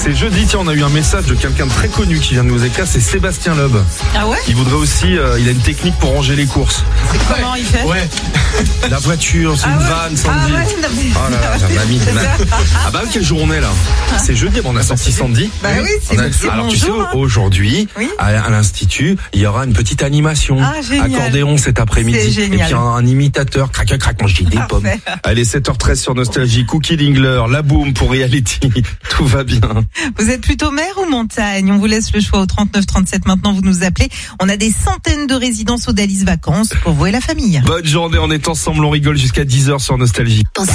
C'est jeudi, tiens, on a eu un message de quelqu'un de très connu qui vient de nous écrire, c'est Sébastien Loeb. Ah ouais? Il voudrait aussi, il a une technique pour ranger les courses. Comment il fait? Ouais. La voiture, c'est une vanne, Sandy. Ah ouais, non, mais... Oh là là, j'ai un ami. Ah bah quelle journée là? C'est jeudi, on a sorti Sandy. Bah oui, c'est alors bon tu sais, jour, hein. Aujourd'hui, Oui. à l'Institut, il y aura une petite animation. Ah, génial. Accordéon cet après-midi. C'est génial. Et puis un imitateur, crac, quand je dis des pommes. Allez, 7h13 sur Nostalgie, Cookie Dingler, la boum pour Reality. Tout va bien. Vous êtes plutôt mer ou montagne? On vous laisse le choix au 3937. Maintenant, vous nous appelez. On a des centaines de résidences Odalis Vacances pour vous et la famille. Bonne journée, on est ensemble, on rigole jusqu'à 10h sur Nostalgie.